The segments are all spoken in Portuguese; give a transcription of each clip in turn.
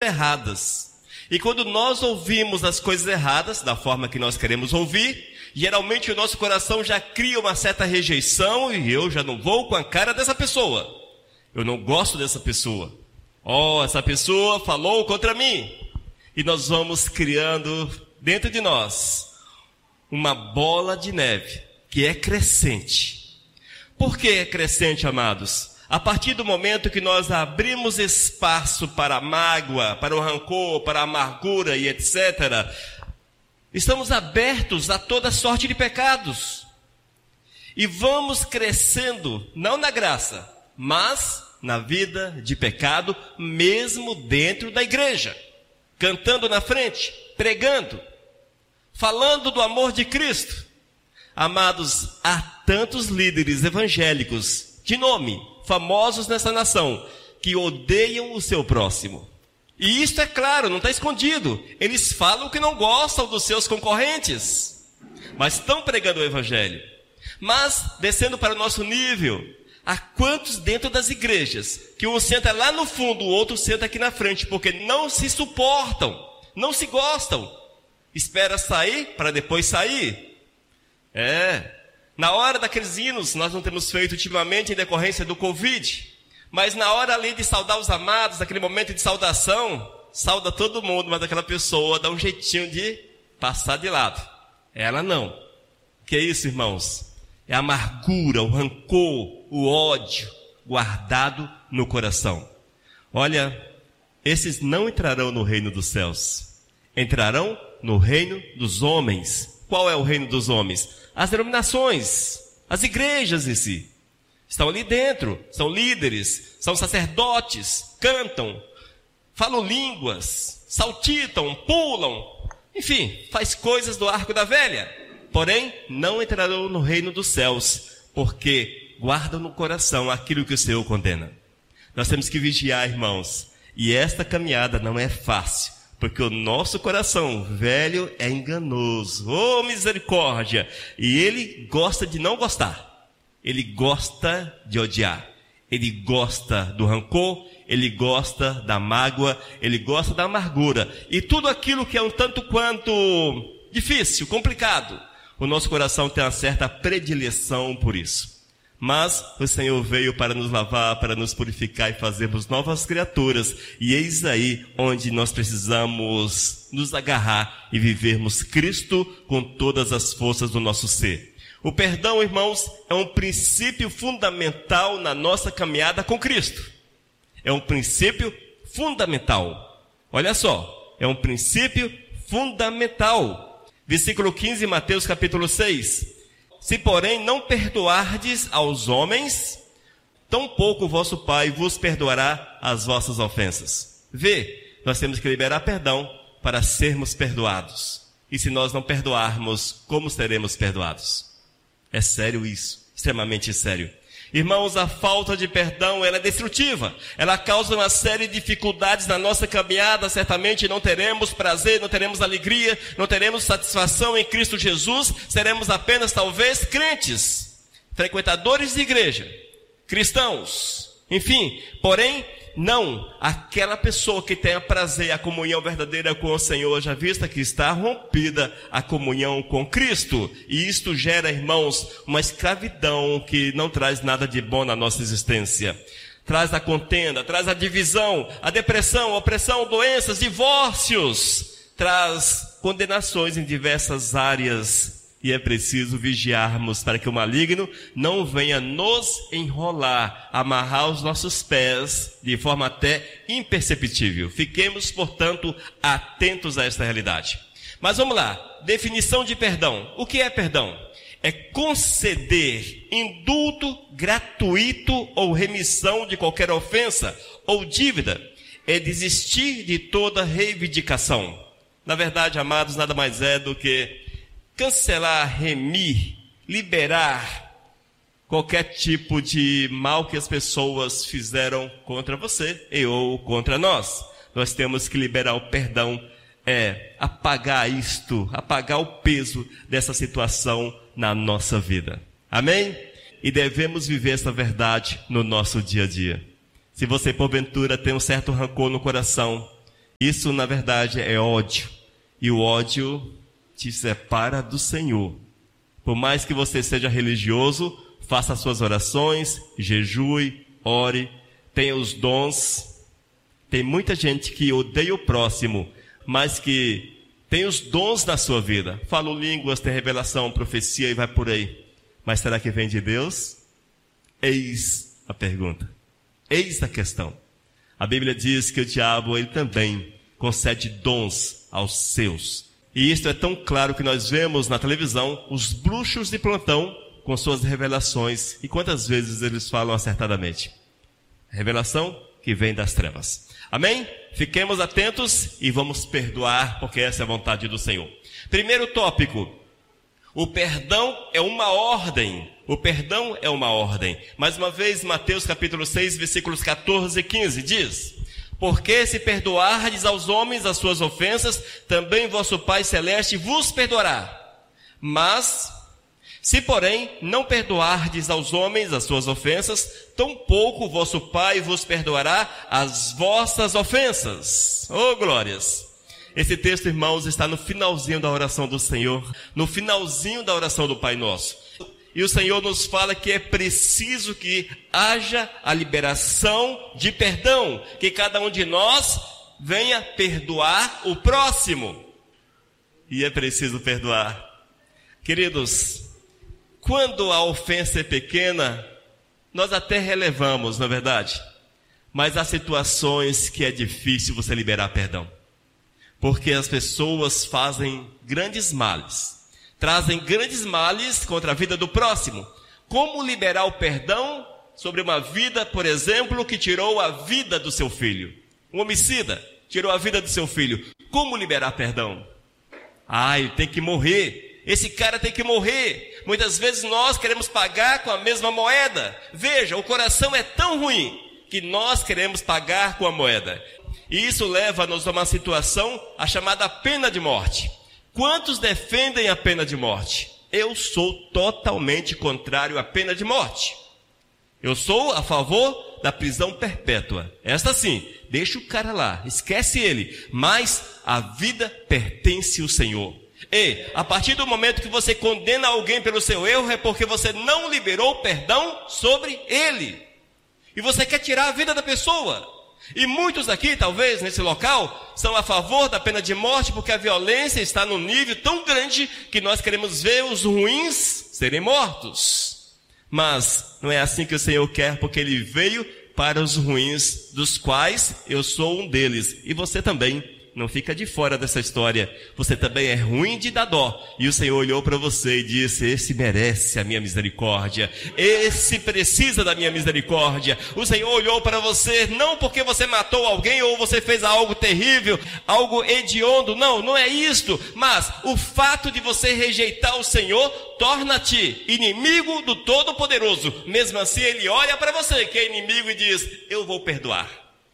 erradas. E quando nós ouvimos as coisas erradas, da forma que nós queremos ouvir, geralmente o nosso coração já cria uma certa rejeição e eu já não vou com a cara dessa pessoa. Eu não gosto dessa pessoa. Oh, essa pessoa falou contra mim. E nós vamos criando dentro de nós uma bola de neve que é crescente. Por que é crescente, amados? A partir do momento que nós abrimos espaço para a mágoa, para o rancor, para a amargura e etc., estamos abertos a toda sorte de pecados. E vamos crescendo, não na graça, mas na vida de pecado, mesmo dentro da igreja. Cantando na frente, pregando, falando do amor de Cristo. Amados, há tantos líderes evangélicos de nome, famosos nessa nação, que odeiam o seu próximo. E isto é claro, não está escondido. Eles falam que não gostam dos seus concorrentes, mas estão pregando o evangelho. Mas, descendo para o nosso nível, há quantos dentro das igrejas, que um senta lá no fundo, o outro senta aqui na frente, porque não se suportam, não se gostam. Espera sair para depois sair. Na hora daqueles hinos, nós não temos feito ultimamente em decorrência do Covid, mas na hora ali de saudar os amados, naquele momento de saudação, sauda todo mundo, mas aquela pessoa dá um jeitinho de passar de lado. Ela não. Que é isso, irmãos? É a amargura, o rancor, o ódio guardado no coração. Olha, esses não entrarão no reino dos céus. Entrarão no reino dos homens. Qual é o reino dos homens? As denominações, as igrejas em si. Estão ali dentro, são líderes, são sacerdotes, cantam, falam línguas, saltitam, pulam, enfim, faz coisas do arco da velha. Porém, não entrarão no reino dos céus, porque guardam no coração aquilo que o Senhor condena. Nós temos que vigiar, irmãos, e esta caminhada não é fácil, porque o nosso coração velho é enganoso. Oh, misericórdia! E ele gosta de não gostar. Ele gosta de odiar. Ele gosta do rancor, ele gosta da mágoa, ele gosta da amargura. E tudo aquilo que é um tanto quanto difícil, complicado, o nosso coração tem uma certa predileção por isso. Mas o Senhor veio para nos lavar, para nos purificar e fazermos novas criaturas. E eis aí onde nós precisamos nos agarrar e vivermos Cristo com todas as forças do nosso ser. O perdão, irmãos, é um princípio fundamental na nossa caminhada com Cristo. É um princípio fundamental. Olha só, é um princípio fundamental. Versículo 15, Mateus capítulo 6. Se, porém, não perdoardes aos homens, tampouco o vosso Pai vos perdoará as vossas ofensas. Vê, nós temos que liberar perdão para sermos perdoados. E se nós não perdoarmos, como seremos perdoados? É sério isso, extremamente sério. Irmãos, a falta de perdão, ela é destrutiva. Ela causa uma série de dificuldades na nossa caminhada. Certamente não teremos prazer, não teremos alegria, não teremos satisfação em Cristo Jesus. Seremos apenas, talvez, crentes, frequentadores de igreja, cristãos, enfim. Porém, não aquela pessoa que tenha prazer, a comunhão verdadeira com o Senhor, já vista que está rompida a comunhão com Cristo. E isto gera, irmãos, uma escravidão que não traz nada de bom na nossa existência. Traz a contenda, traz a divisão, a depressão, a opressão, doenças, divórcios. Traz condenações em diversas áreas. E é preciso vigiarmos para que o maligno não venha nos enrolar, amarrar os nossos pés de forma até imperceptível. Fiquemos, portanto, atentos a esta realidade. Mas vamos lá, definição de perdão. O que é perdão? É conceder indulto gratuito ou remissão de qualquer ofensa ou dívida. É desistir de toda reivindicação. Na verdade, amados, nada mais é do que cancelar, remir, liberar qualquer tipo de mal que as pessoas fizeram contra você e ou contra nós. Nós temos que liberar o perdão, apagar isto, apagar o peso dessa situação na nossa vida. Amém? E devemos viver essa verdade no nosso dia a dia. Se você porventura tem um certo rancor no coração, Isso, na verdade, é ódio. E o ódio te separa do Senhor. Por mais que você seja religioso, faça as suas orações, jejue, ore, tenha os dons. Tem muita gente que odeia o próximo, mas que tem os dons na sua vida. Fala línguas, tem revelação, profecia e vai por aí. Mas será que vem de Deus? Eis a pergunta. Eis a questão. A Bíblia diz que o diabo, ele também concede dons aos seus. E isso é tão claro que nós vemos na televisão os bruxos de plantão com suas revelações. E quantas vezes eles falam acertadamente? Revelação que vem das trevas. Amém? Fiquemos atentos e vamos perdoar, porque essa é a vontade do Senhor. Primeiro tópico. O perdão é uma ordem. O perdão é uma ordem. Mais uma vez, Mateus capítulo 6, versículos 14 e 15 diz: porque se perdoardes aos homens as suas ofensas, também vosso Pai Celeste vos perdoará. Mas, se porém não perdoardes aos homens as suas ofensas, tampouco vosso Pai vos perdoará as vossas ofensas. Oh, glórias! Esse texto, irmãos, está no finalzinho da oração do Senhor, no finalzinho da oração do Pai Nosso. E o Senhor nos fala que é preciso que haja a liberação de perdão, que cada um de nós venha perdoar o próximo. E é preciso perdoar. Queridos, quando a ofensa é pequena, nós até relevamos, não é verdade? Mas há situações que é difícil você liberar perdão. Porque as pessoas fazem grandes males. Trazem grandes males contra a vida do próximo. Como liberar o perdão sobre uma vida, por exemplo, que tirou a vida do seu filho? Um homicida tirou a vida do seu filho. Como liberar perdão? Ele tem que morrer. Esse cara tem que morrer. Muitas vezes nós queremos pagar com a mesma moeda. Veja, o coração é tão ruim que nós queremos pagar com a moeda. E isso leva-nos a uma situação, a chamada pena de morte. Quantos defendem a pena de morte? Eu sou totalmente contrário à pena de morte. Eu sou a favor da prisão perpétua. Esta sim, deixa o cara lá, esquece ele. Mas a vida pertence ao Senhor. E a partir do momento que você condena alguém pelo seu erro, é porque você não liberou perdão sobre ele. E você quer tirar a vida da pessoa. E muitos aqui, talvez, nesse local, são a favor da pena de morte, porque a violência está num nível tão grande que nós queremos ver os ruins serem mortos. Mas não é assim que o Senhor quer, porque Ele veio para os ruins, dos quais eu sou um deles. E você também. Não fica de fora dessa história. Você também é ruim de dar dó. E o Senhor olhou para você e disse: esse merece a minha misericórdia. Esse precisa da minha misericórdia. O Senhor olhou para você não porque você matou alguém ou você fez algo terrível, algo hediondo. Não, não é isto. Mas o fato de você rejeitar o Senhor torna-te inimigo do Todo-Poderoso. Mesmo assim, Ele olha para você que é inimigo e diz: eu vou perdoar.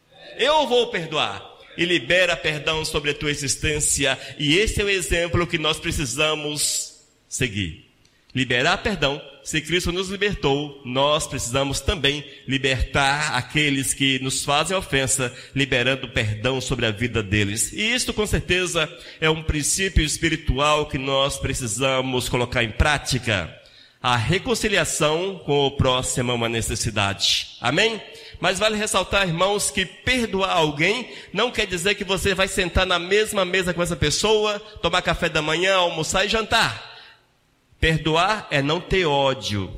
Eu vou perdoar. E libera perdão sobre a tua existência. E esse é o exemplo que nós precisamos seguir. Liberar perdão. Se Cristo nos libertou, nós precisamos também libertar aqueles que nos fazem ofensa, liberando perdão sobre a vida deles. E isto com certeza é um princípio espiritual que nós precisamos colocar em prática. A reconciliação com o próximo é uma necessidade. Amém? Mas vale ressaltar, irmãos, que perdoar alguém não quer dizer que você vai sentar na mesma mesa com essa pessoa, tomar café da manhã, almoçar e jantar. Perdoar é não ter ódio.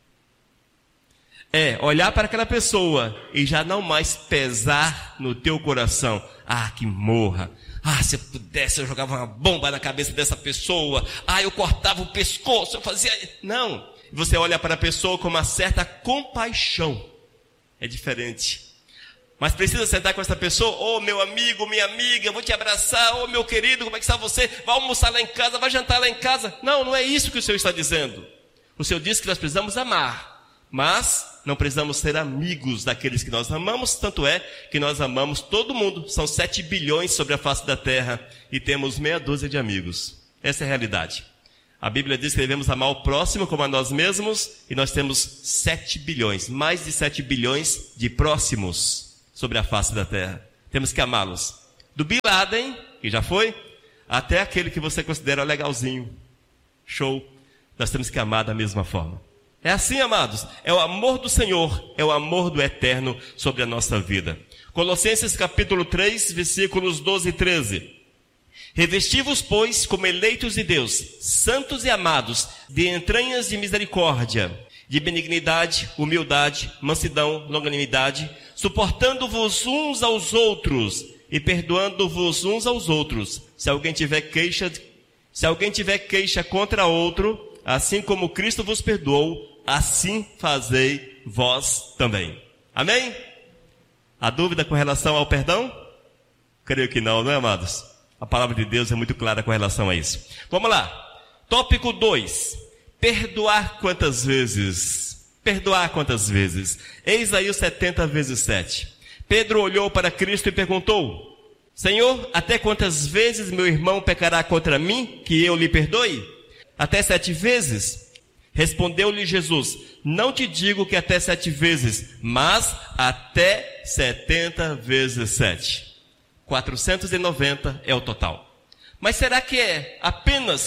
É olhar para aquela pessoa e já não mais pesar no teu coração. Que morra. Se eu pudesse, eu jogava uma bomba na cabeça dessa pessoa. Eu cortava o pescoço, eu fazia... Não. Você olha para a pessoa com uma certa compaixão. É diferente. Mas precisa sentar com essa pessoa: meu amigo, minha amiga, eu vou te abraçar. Meu querido, como é que está você? Vai almoçar lá em casa, vai jantar lá em casa. Não, não é isso que o Senhor está dizendo. O Senhor diz que nós precisamos amar, mas não precisamos ser amigos daqueles que nós amamos. Tanto é que nós amamos todo mundo. São 7 bilhões sobre a face da terra e temos meia dúzia de amigos. Essa é a realidade. A Bíblia diz que devemos amar o próximo como a nós mesmos, e nós temos 7 bilhões, mais de 7 bilhões de próximos sobre a face da terra. Temos que amá-los. Do Bin Laden, que já foi, até aquele que você considera legalzinho. Show. Nós temos que amar da mesma forma. É assim, amados. É o amor do Senhor, é o amor do Eterno sobre a nossa vida. Colossenses capítulo 3, versículos 12 e 13. Revesti-vos, pois, como eleitos de Deus, santos e amados, de entranhas de misericórdia, de benignidade, humildade, mansidão, longanimidade, suportando-vos uns aos outros e perdoando-vos uns aos outros. Se alguém tiver queixa contra outro, assim como Cristo vos perdoou, assim fazei vós também. Amém? Há dúvida com relação ao perdão? Creio que não, não é, amados? A palavra de Deus é muito clara com relação a isso. Vamos lá. Tópico 2. Perdoar quantas vezes? Perdoar quantas vezes? Eis aí os 70 vezes 7. Pedro olhou para Cristo e perguntou: Senhor, até quantas vezes meu irmão pecará contra mim, que eu lhe perdoe? Até 7 vezes? Respondeu-lhe Jesus: Não te digo que até 7 vezes, mas até 70 vezes 7. 490 é o total. Mas será que é apenas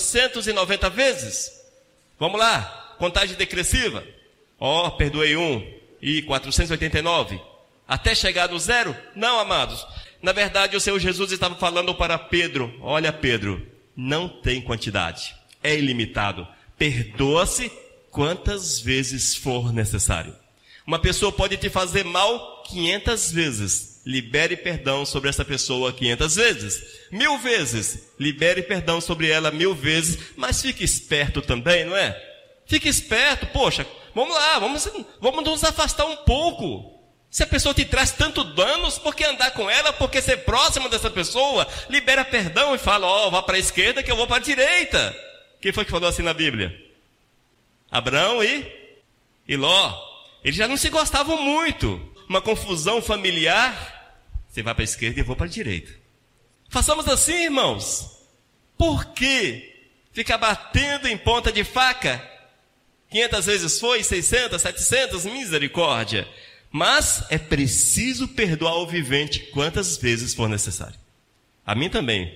490 vezes? Vamos lá, contagem decressiva. Perdoei 1 e 489. Até chegar no 0? Não, amados. Na verdade, o Senhor Jesus estava falando para Pedro: olha, Pedro, não tem quantidade. É ilimitado. Perdoa-se quantas vezes for necessário. Uma pessoa pode te fazer mal 500 vezes. Libere perdão sobre essa pessoa 500 vezes. 1000 vezes. Libere perdão sobre ela 1000 vezes. Mas fique esperto também, não é? Fique esperto. Poxa, vamos lá, vamos nos afastar um pouco. Se a pessoa te traz tanto danos, por que andar com ela? Por que ser próximo dessa pessoa? Libera perdão e fala: vá para a esquerda que eu vou para a direita. Quem foi que falou assim na Bíblia? Abraão e Ló. Eles já não se gostavam muito. Uma confusão familiar. Você vai para a esquerda e eu vou para a direita. Façamos assim, irmãos. Por que ficar batendo em ponta de faca? 500 vezes foi, 600, 700, misericórdia. Mas é preciso perdoar o vivente quantas vezes for necessário. A mim também.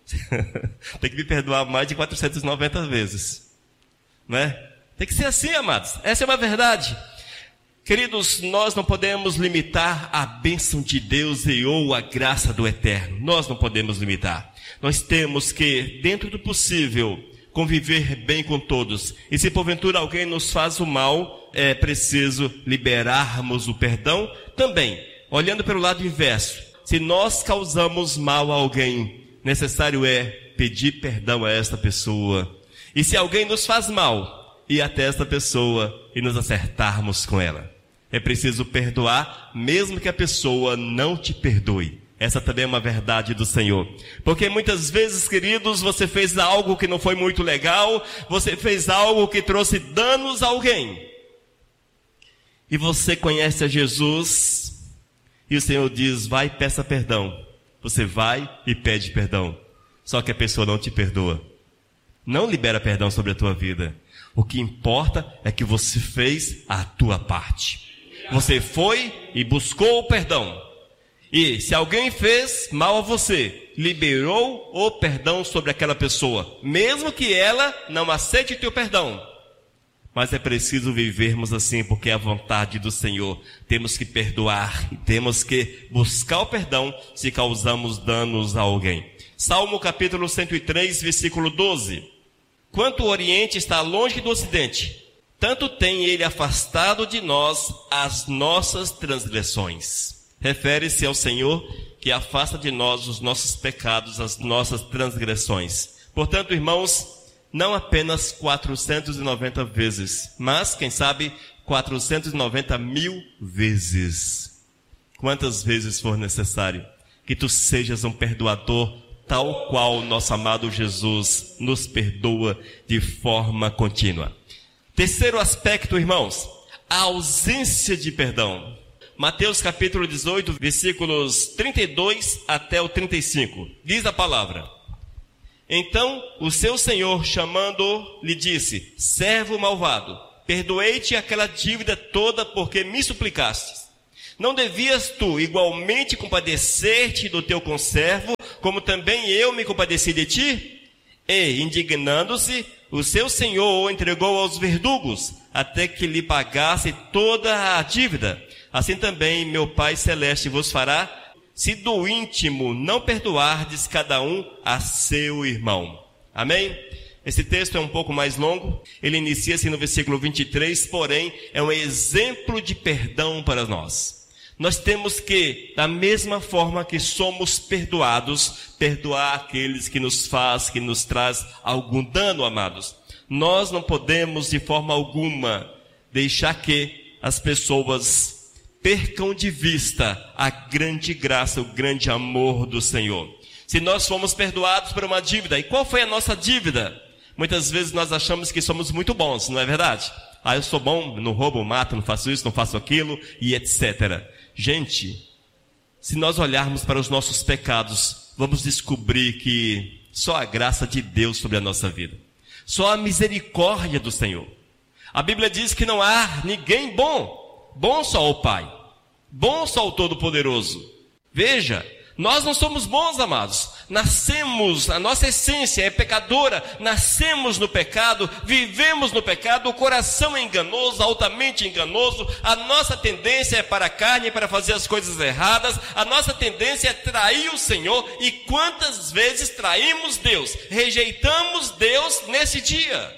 Tem que me perdoar mais de 490 vezes. Não é? Tem que ser assim, amados. Essa é uma verdade. Queridos, nós não podemos limitar a bênção de Deus ou a graça do Eterno. Nós não podemos limitar. Nós temos que, dentro do possível, conviver bem com todos. E se porventura alguém nos faz o mal, é preciso liberarmos o perdão também. Olhando pelo lado inverso, se nós causamos mal a alguém, necessário é pedir perdão a esta pessoa. E se alguém nos faz mal, ir até esta pessoa e nos acertarmos com ela. É preciso perdoar, mesmo que a pessoa não te perdoe. Essa também é uma verdade do Senhor. Porque muitas vezes, queridos, você fez algo que não foi muito legal, você fez algo que trouxe danos a alguém. E você conhece a Jesus, e o Senhor diz: vai e peça perdão. Você vai e pede perdão. Só que a pessoa não te perdoa. Não libera perdão sobre a tua vida. O que importa é que você fez a tua parte. Você foi e buscou o perdão. E se alguém fez mal a você, liberou o perdão sobre aquela pessoa, mesmo que ela não aceite o teu perdão. Mas é preciso vivermos assim, porque é a vontade do Senhor. Temos que perdoar e temos que buscar o perdão se causamos danos a alguém. Salmo capítulo 103, versículo 12. Quanto o Oriente está longe do Ocidente, tanto tem ele afastado de nós as nossas transgressões. Refere-se ao Senhor que afasta de nós os nossos pecados, as nossas transgressões. Portanto, irmãos, não apenas 490 vezes, mas, quem sabe, 490.000 vezes. Quantas vezes for necessário, que tu sejas um perdoador, tal qual nosso amado Jesus nos perdoa de forma contínua. Terceiro aspecto, irmãos, a ausência de perdão. Mateus capítulo 18, versículos 32 até o 35. Diz a palavra: Então o seu senhor, chamando-o, lhe disse: Servo malvado, perdoei-te aquela dívida toda porque me suplicastes. Não devias tu igualmente compadecer-te do teu conservo, como também eu me compadeci de ti? E, indignando-se, o seu senhor o entregou aos verdugos, até que lhe pagasse toda a dívida. Assim também meu Pai Celeste vos fará, se do íntimo não perdoardes cada um a seu irmão. Amém? Esse texto é um pouco mais longo. Ele inicia-se no versículo 23, porém, é um exemplo de perdão para nós. Nós temos que, da mesma forma que somos perdoados, perdoar aqueles que nos traz algum dano, amados. Nós não podemos, de forma alguma, deixar que as pessoas percam de vista a grande graça, o grande amor do Senhor. Se nós fomos perdoados por uma dívida, e qual foi a nossa dívida? Muitas vezes nós achamos que somos muito bons, não é verdade? Eu sou bom, não roubo, mato, não faço isso, não faço aquilo, e etc. Gente, se nós olharmos para os nossos pecados, vamos descobrir que só a graça de Deus sobre a nossa vida. Só a misericórdia do Senhor. A Bíblia diz que não há ninguém bom. Bom só o Pai. Bom só o Todo-Poderoso. Veja, nós não somos bons, amados. Nascemos, a nossa essência é pecadora. Nascemos no pecado, vivemos no pecado. O coração é enganoso, altamente enganoso. A nossa tendência é para a carne, para fazer as coisas erradas. A nossa tendência é trair o Senhor. E quantas vezes traímos Deus? Rejeitamos Deus nesse dia.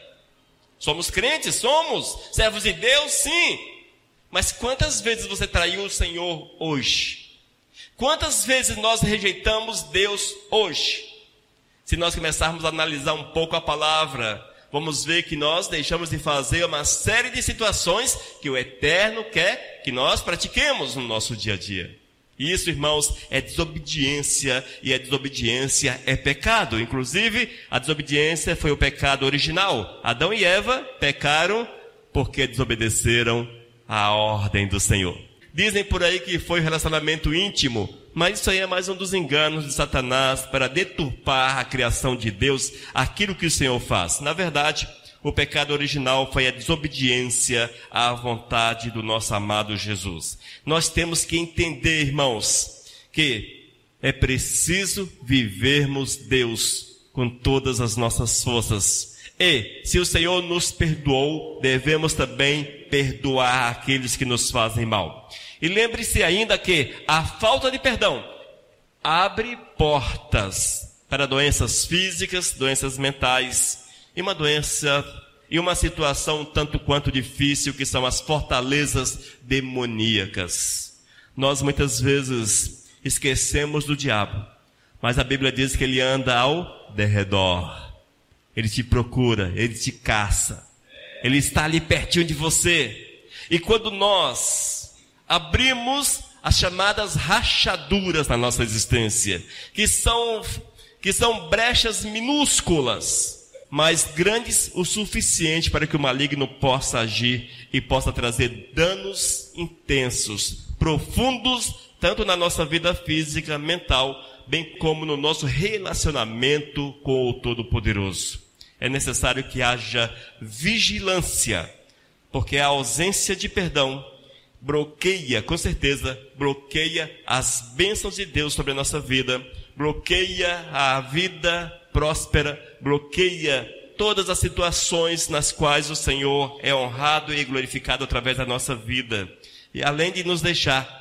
Somos crentes? Somos. Servos de Deus? Sim. Mas quantas vezes você traiu o Senhor hoje? Quantas vezes nós rejeitamos Deus hoje? Se nós começarmos a analisar um pouco a palavra, vamos ver que nós deixamos de fazer uma série de situações que o Eterno quer que nós pratiquemos no nosso dia a dia. Isso, irmãos, é desobediência, e a desobediência é pecado. Inclusive, a desobediência foi o pecado original. Adão e Eva pecaram porque desobedeceram a ordem do Senhor. Dizem por aí que foi um relacionamento íntimo, mas isso aí é mais um dos enganos de Satanás para deturpar a criação de Deus, aquilo que o Senhor faz. Na verdade, o pecado original foi a desobediência à vontade do nosso amado Jesus. Nós temos que entender, irmãos, que é preciso vivermos Deus com todas as nossas forças. E, se o Senhor nos perdoou, devemos também perdoar aqueles que nos fazem mal. E lembre-se ainda que a falta de perdão abre portas para doenças físicas, doenças mentais e uma situação tanto quanto difícil, que são as fortalezas demoníacas. Nós muitas vezes esquecemos do diabo, mas a Bíblia diz que ele anda ao derredor. Ele te procura, ele te caça. Ele está ali pertinho de você. E quando nós abrimos as chamadas rachaduras na nossa existência, que são brechas minúsculas, mas grandes o suficiente para que o maligno possa agir e possa trazer danos intensos, profundos, tanto na nossa vida física, mental, bem como no nosso relacionamento com o Todo-Poderoso. É necessário que haja vigilância, porque a ausência de perdão bloqueia, com certeza, bloqueia as bênçãos de Deus sobre a nossa vida, bloqueia a vida próspera, bloqueia todas as situações nas quais o Senhor é honrado e glorificado através da nossa vida. E além de nos deixar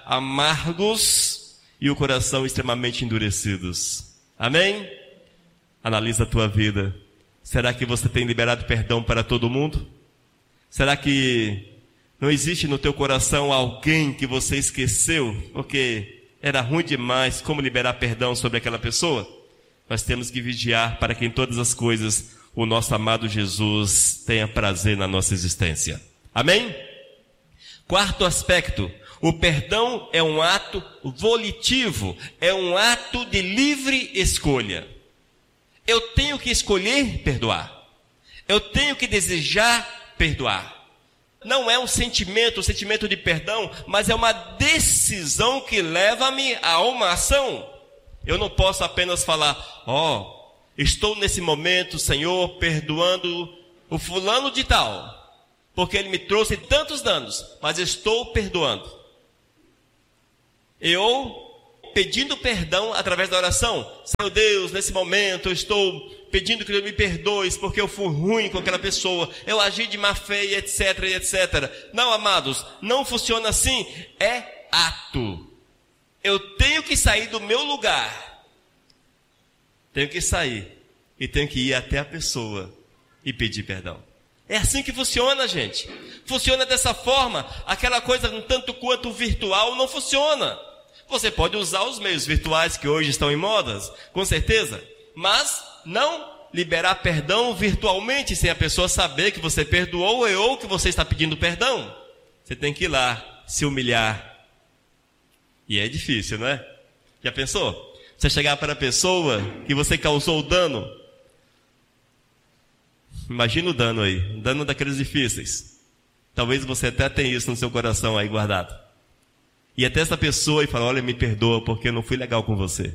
amargos e o coração extremamente endurecidos. Amém? Analisa a tua vida. Será que você tem liberado perdão para todo mundo? Será que não existe no teu coração alguém que você esqueceu, porque era ruim demais como liberar perdão sobre aquela pessoa? Nós temos que vigiar para que em todas as coisas o nosso amado Jesus tenha prazer na nossa existência. Amém? Quarto aspecto, o perdão é um ato volitivo, é um ato de livre escolha. Eu tenho que escolher perdoar. Eu tenho que desejar perdoar. Não é um sentimento de perdão, mas é uma decisão que leva-me a uma ação. Eu não posso apenas falar, estou nesse momento, Senhor, perdoando o fulano de tal, porque ele me trouxe tantos danos, mas estou perdoando. Eu pedindo perdão através da oração. Senhor Deus, nesse momento eu estou pedindo que Deus me perdoe porque eu fui ruim com aquela pessoa, eu agi de má fé, etc, etc. Não, amados, não funciona assim. É ato. Eu tenho que sair do meu lugar. Tenho que sair e tenho que ir até a pessoa e pedir perdão. É assim que funciona, gente. Funciona dessa forma. Aquela coisa um tanto quanto virtual não funciona. Você pode usar os meios virtuais que hoje estão em modas, com certeza, mas não liberar perdão virtualmente sem a pessoa saber que você perdoou ou que você está pedindo perdão. Você tem que ir lá, se humilhar. E é difícil, não é? Já pensou? Você chegar para a pessoa que você causou o dano. Imagina o dano aí, um dano daqueles difíceis. Talvez você até tenha isso no seu coração aí guardado. E até essa pessoa e fala, olha, me perdoa porque eu não fui legal com você.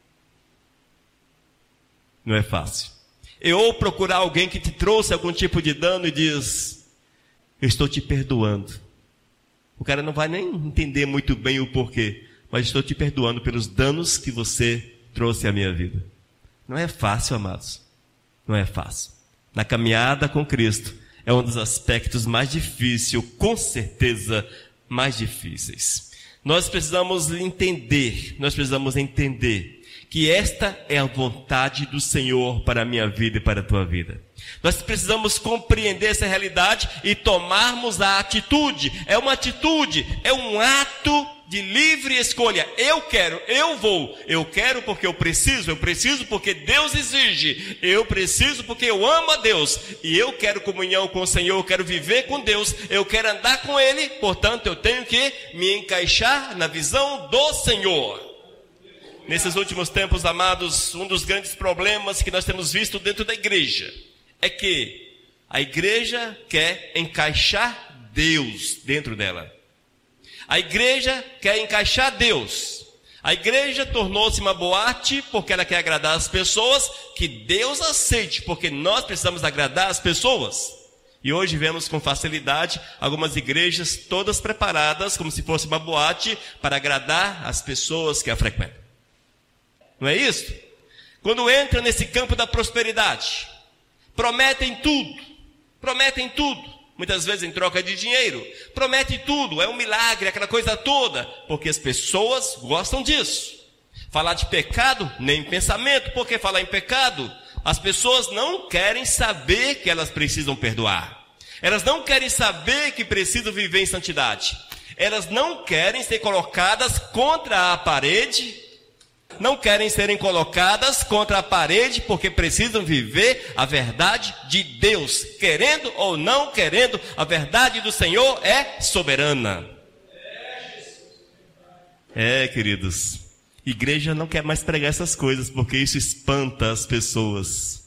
Não é fácil. Ou procurar alguém que te trouxe algum tipo de dano e diz, eu estou te perdoando. O cara não vai nem entender muito bem o porquê, mas estou te perdoando pelos danos que você trouxe à minha vida. Não é fácil, amados. Não é fácil. Na caminhada com Cristo, é um dos aspectos mais difíceis, com certeza, mais difíceis. Nós precisamos entender que esta é a vontade do Senhor para a minha vida e para a tua vida. Nós precisamos compreender essa realidade e tomarmos a atitude. É uma atitude, é um ato de livre escolha. Eu quero, eu vou. Eu quero porque eu preciso porque Deus exige. Eu preciso porque eu amo a Deus. E eu quero comunhão com o Senhor, eu quero viver com Deus, eu quero andar com Ele. Portanto, eu tenho que me encaixar na visão do Senhor. Nesses últimos tempos, amados, um dos grandes problemas que nós temos visto dentro da igreja é que a igreja quer encaixar Deus dentro dela. A igreja quer encaixar Deus. A igreja tornou-se uma boate porque ela quer agradar as pessoas, que Deus aceite, porque nós precisamos agradar as pessoas. E hoje vemos com facilidade algumas igrejas todas preparadas como se fosse uma boate para agradar as pessoas que a frequentam. Não é isso? Quando entra nesse campo da prosperidade, prometem tudo, muitas vezes em troca de dinheiro, prometem tudo, é um milagre, aquela coisa toda, porque as pessoas gostam disso. Falar de pecado, nem pensamento, porque falar em pecado, as pessoas não querem saber que elas precisam perdoar, elas não querem saber que precisam viver em santidade, elas não querem ser colocadas contra a parede, não querem serem colocadas contra a parede porque precisam viver a verdade de Deus. Querendo ou não querendo, a verdade do Senhor é soberana. Queridos, igreja não quer mais pregar essas coisas porque isso espanta as pessoas.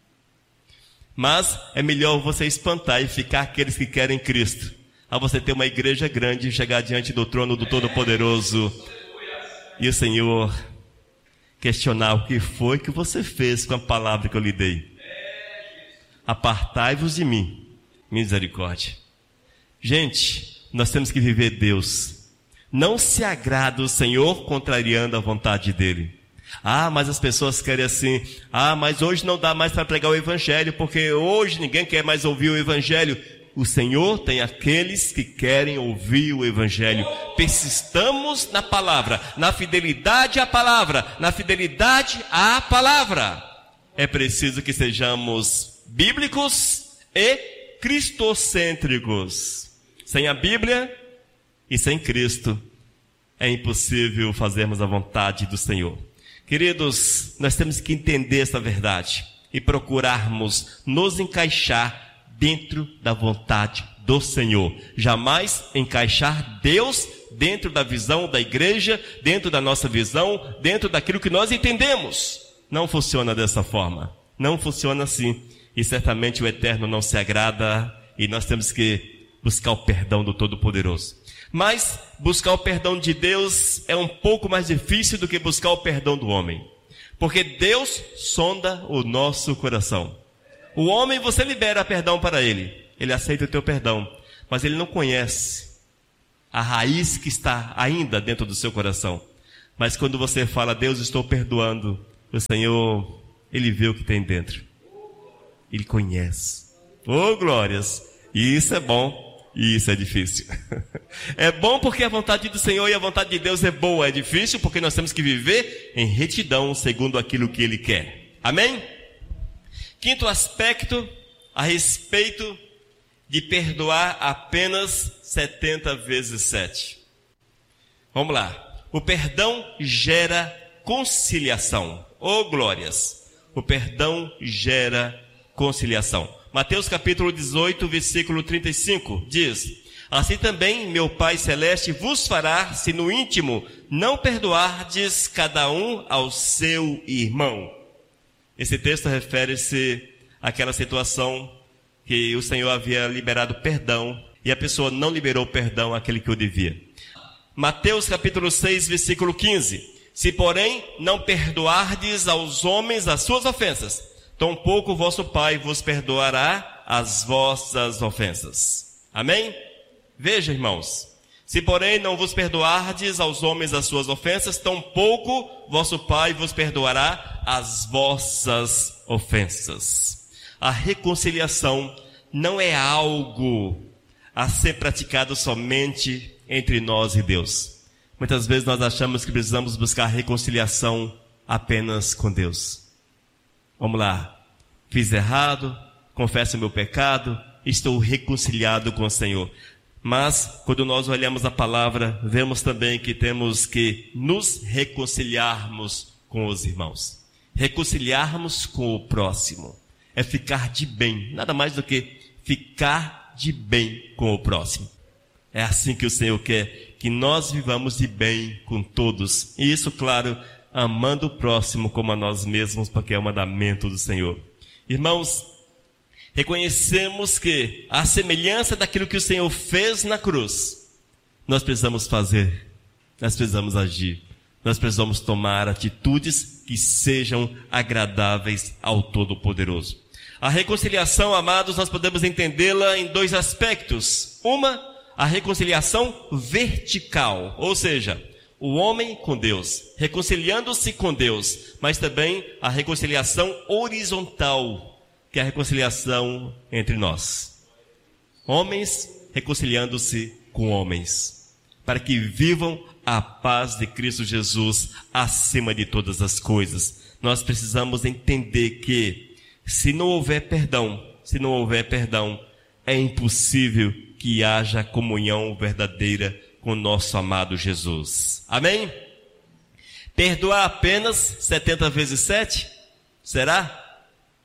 Mas é melhor você espantar e ficar aqueles que querem Cristo, a você ter uma igreja grande e chegar diante do trono do Todo-Poderoso e o Senhor questionar o que foi que você fez com a palavra que eu lhe dei. Apartai-vos de mim, misericórdia. Gente, nós temos que viver Deus. Não se agrada o Senhor contrariando a vontade dele. Mas as pessoas querem assim. Mas hoje não dá mais para pregar o Evangelho, porque hoje ninguém quer mais ouvir o Evangelho. O Senhor tem aqueles que querem ouvir o Evangelho. Persistamos na palavra, na fidelidade à palavra, na fidelidade à palavra. É preciso que sejamos bíblicos e cristocêntricos. Sem a Bíblia e sem Cristo, é impossível fazermos a vontade do Senhor. Queridos, nós temos que entender essa verdade e procurarmos nos encaixar dentro da vontade do Senhor. Jamais encaixar Deus dentro da visão da igreja, dentro da nossa visão, dentro daquilo que nós entendemos. Não funciona dessa forma. Não funciona assim. E certamente o Eterno não se agrada e nós temos que buscar o perdão do Todo-Poderoso. Mas buscar o perdão de Deus é um pouco mais difícil do que buscar o perdão do homem. Porque Deus sonda o nosso coração. O homem, você libera perdão para ele. Ele aceita o teu perdão. Mas ele não conhece a raiz que está ainda dentro do seu coração. Mas quando você fala, Deus, estou perdoando, o Senhor, Ele vê o que tem dentro. Ele conhece. Oh, glórias! E isso é bom. E isso é difícil. É bom porque a vontade do Senhor e a vontade de Deus é boa. É difícil porque nós temos que viver em retidão segundo aquilo que Ele quer. Amém? Quinto aspecto a respeito de perdoar apenas 70 vezes 7. Vamos lá. O perdão gera conciliação. Oh, glórias! O perdão gera conciliação. Mateus capítulo 18, versículo 35, diz: assim também meu Pai Celeste vos fará, se no íntimo não perdoardes cada um ao seu irmão. Esse texto refere-se àquela situação que o Senhor havia liberado perdão e a pessoa não liberou perdão àquele que o devia. Mateus capítulo 6, versículo 15: se porém não perdoardes aos homens as suas ofensas, tampouco vosso Pai vos perdoará as vossas ofensas. Amém? Veja, irmãos, se porém não vos perdoardes aos homens as suas ofensas, tampouco vosso Pai vos perdoará as vossas ofensas. A reconciliação não é algo a ser praticado somente entre nós e Deus. Muitas vezes nós achamos que precisamos buscar reconciliação apenas com Deus. Vamos lá, fiz errado, confesso o meu pecado, estou reconciliado com o Senhor. Mas, quando nós olhamos a palavra, vemos também que temos que nos reconciliarmos com os irmãos. Reconciliarmos com o próximo. É ficar de bem, nada mais do que ficar de bem com o próximo. É assim que o Senhor quer, que nós vivamos de bem com todos. E isso, claro, amando o próximo como a nós mesmos, porque é o mandamento do Senhor. Irmãos, reconhecemos que a semelhança daquilo que o Senhor fez na cruz, nós precisamos fazer, nós precisamos agir, nós precisamos tomar atitudes que sejam agradáveis ao Todo-Poderoso. A reconciliação, amados, nós podemos entendê-la em dois aspectos. Uma, a reconciliação vertical, ou seja, o homem com Deus, reconciliando-se com Deus, mas também a reconciliação horizontal, que é a reconciliação entre nós. Homens reconciliando-se com homens, para que vivam a paz de Cristo Jesus acima de todas as coisas. Nós precisamos entender que, se não houver perdão, é impossível que haja comunhão verdadeira com nosso amado Jesus. Amém? Perdoar apenas 70 vezes 7? Será?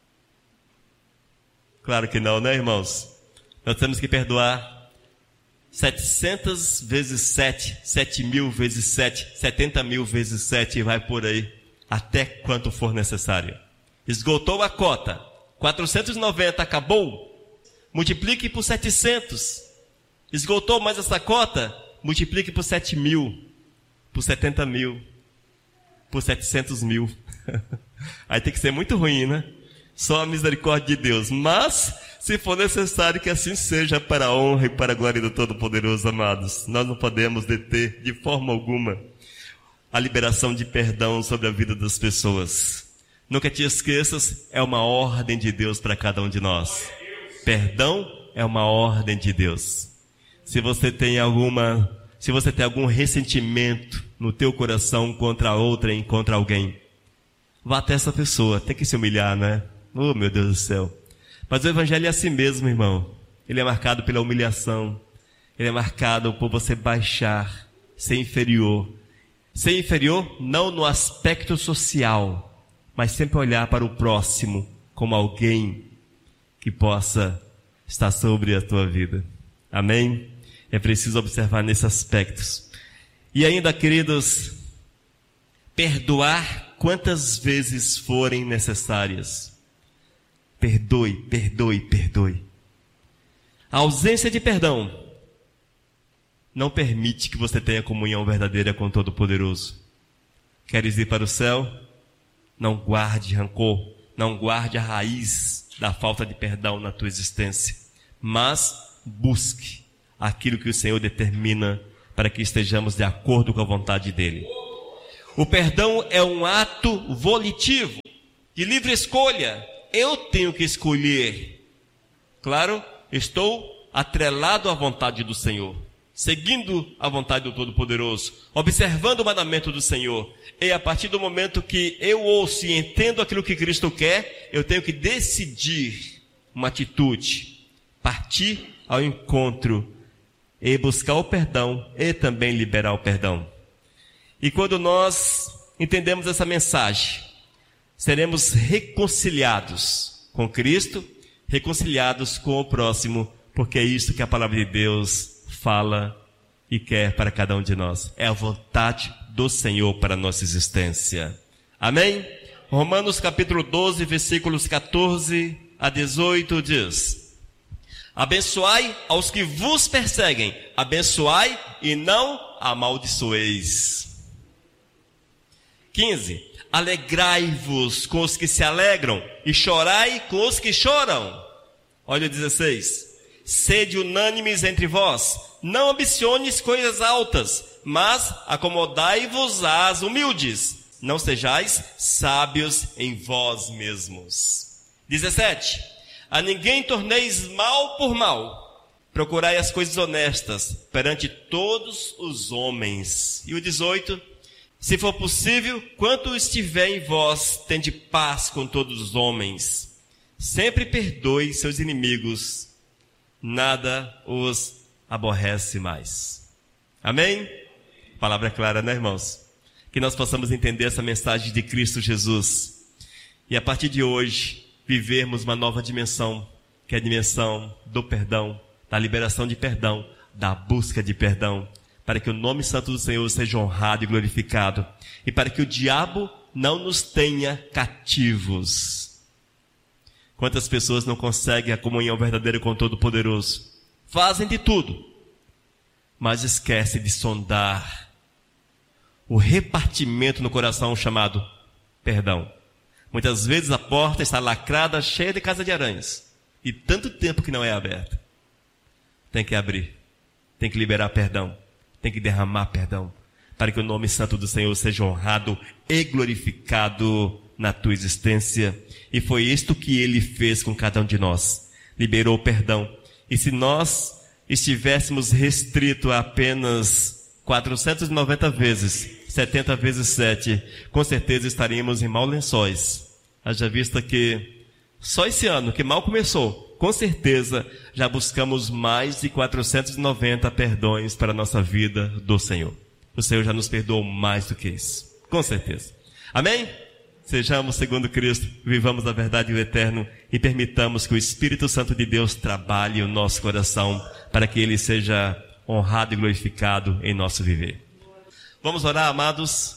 Claro que não, né, irmãos? Nós temos que perdoar 700 vezes 7, 7.000 vezes 7, 70.000 vezes 7 e vai por aí, até quanto for necessário. Esgotou a cota, 490, acabou? Multiplique por 700. Esgotou mais essa cota? Multiplique por 7.000, por 70.000, por 700.000. Aí tem que ser muito ruim, né? Só a misericórdia de Deus. Mas, se for necessário que assim seja, para a honra e para a glória do Todo-Poderoso, amados, nós não podemos deter de forma alguma a liberação de perdão sobre a vida das pessoas. Nunca te esqueças, é uma ordem de Deus para cada um de nós. Perdão é uma ordem de Deus. Se você tem algum ressentimento no teu coração contra outrem, contra alguém, vá até essa pessoa. Tem que se humilhar, né? Oh, meu Deus do céu. Mas o evangelho é assim mesmo, irmão. Ele é marcado pela humilhação. Ele é marcado por você baixar, ser inferior. Ser inferior não no aspecto social, mas sempre olhar para o próximo como alguém que possa estar sobre a tua vida. Amém? É preciso observar nesses aspectos. E ainda, queridos, perdoar quantas vezes forem necessárias. Perdoe, perdoe, perdoe. A ausência de perdão não permite que você tenha comunhão verdadeira com o Todo-Poderoso. Queres ir para o céu? Não guarde rancor, não guarde a raiz da falta de perdão na tua existência, mas busque aquilo que o Senhor determina para que estejamos de acordo com a vontade dele. O perdão é um ato volitivo, de livre escolha. Eu tenho que escolher. Claro, estou atrelado à vontade do Senhor, seguindo a vontade do Todo-Poderoso, observando o mandamento do Senhor. E a partir do momento que eu ouço e entendo aquilo que Cristo quer, eu tenho que decidir uma atitude, partir ao encontro e buscar o perdão e também liberar o perdão. E quando nós entendemos essa mensagem, seremos reconciliados com Cristo, reconciliados com o próximo, porque é isso que a palavra de Deus fala e quer para cada um de nós. É a vontade do Senhor para a nossa existência. Amém? Romanos capítulo 12, versículos 14 a 18 diz: abençoai aos que vos perseguem, abençoai e não amaldiçoeis. 15. Alegrai-vos com os que se alegram e chorai com os que choram. Olha o 16. Sede unânimes entre vós, não ambiciones coisas altas, mas acomodai-vos às humildes. Não sejais sábios em vós mesmos. 17. A ninguém torneis mal por mal. Procurai as coisas honestas perante todos os homens. E o 18. Se for possível, quanto estiver em vós, tende paz com todos os homens. Sempre perdoe seus inimigos. Nada os aborrece mais. Amém? Palavra clara, né, irmãos? Que nós possamos entender essa mensagem de Cristo Jesus. E a partir de hoje, vivermos uma nova dimensão, que é a dimensão do perdão, da liberação de perdão, da busca de perdão, para que o nome santo do Senhor seja honrado e glorificado, e para que o diabo não nos tenha cativos. Quantas pessoas não conseguem a comunhão verdadeira com o Todo-Poderoso? Fazem de tudo, mas esquecem de sondar o repartimento no coração chamado perdão. Muitas vezes a porta está lacrada, cheia de casa de aranhas, e tanto tempo que não é aberta. Tem que abrir, tem que liberar perdão, tem que derramar perdão, para que o nome santo do Senhor seja honrado e glorificado na tua existência. E foi isto que Ele fez com cada um de nós. Liberou o perdão. E se nós estivéssemos restritos a apenas 490 vezes, 70 vezes 7, com certeza estaríamos em maus lençóis. Haja vista que só esse ano, que mal começou, com certeza já buscamos mais de 490 perdões para a nossa vida do Senhor. O Senhor já nos perdoou mais do que isso, com certeza. Amém? Sejamos segundo Cristo, vivamos a verdade e o eterno e permitamos que o Espírito Santo de Deus trabalhe o nosso coração para que Ele seja honrado e glorificado em nosso viver. Vamos orar, amados?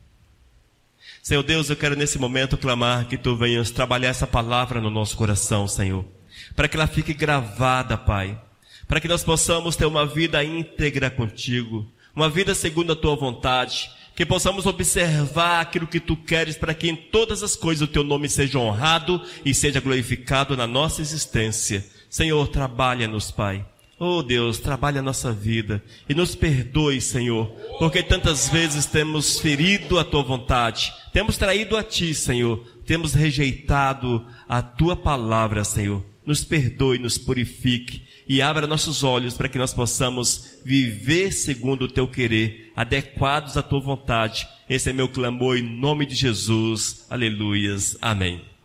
Senhor Deus, eu quero nesse momento clamar que Tu venhas trabalhar essa palavra no nosso coração, Senhor, para que ela fique gravada, Pai, para que nós possamos ter uma vida íntegra contigo, uma vida segundo a Tua vontade, que possamos observar aquilo que Tu queres para que em todas as coisas o Teu nome seja honrado e seja glorificado na nossa existência. Senhor, trabalha-nos, Pai. Oh Deus, trabalha a nossa vida e nos perdoe, Senhor, porque tantas vezes temos ferido a Tua vontade, temos traído a Ti, Senhor, temos rejeitado a Tua palavra, Senhor. Nos perdoe, nos purifique e abra nossos olhos para que nós possamos viver segundo o Teu querer, adequados à Tua vontade. Esse é meu clamor em nome de Jesus. Aleluias. Amém.